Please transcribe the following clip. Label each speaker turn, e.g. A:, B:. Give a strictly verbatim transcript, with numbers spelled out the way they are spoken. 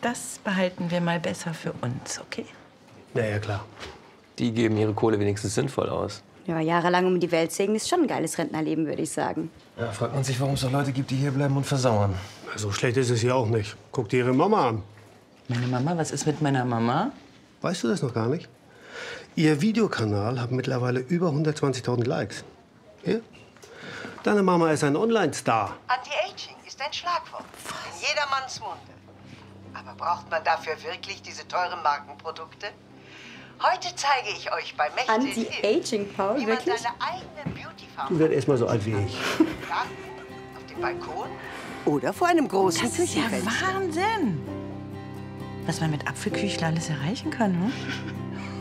A: das behalten wir mal besser für uns, okay?
B: Ja, ja, klar.
C: Die geben ihre Kohle wenigstens sinnvoll aus.
D: Ja, jahrelang um die Welt segeln ist schon ein geiles Rentnerleben, würde ich sagen.
E: Ja, fragt man sich, warum es noch Leute gibt, die hier bleiben und versauern.
B: So schlecht ist es hier auch nicht. Guck dir ihre Mama an.
A: Meine Mama? Was ist mit meiner Mama?
B: Weißt du das noch gar nicht? Ihr Videokanal hat mittlerweile über hundertzwanzigtausend Likes. Hier? Deine Mama ist ein Online-Star.
F: Anti-Aging ist ein Schlagwort. In jedermanns Munde. Aber braucht man dafür wirklich diese teuren Markenprodukte? Heute zeige ich euch bei Mächte
D: Anti-Aging, Paul,
F: wie man
D: wirklich?
F: seine eigene Beauty-Farm
B: Du wirst erst mal so alt wie ich.
F: auf dem Balkon oder vor einem großen
A: Das ist ja
F: Küchenfenster.
A: Wahnsinn! Was man mit Apfelküchler alles erreichen kann, ne?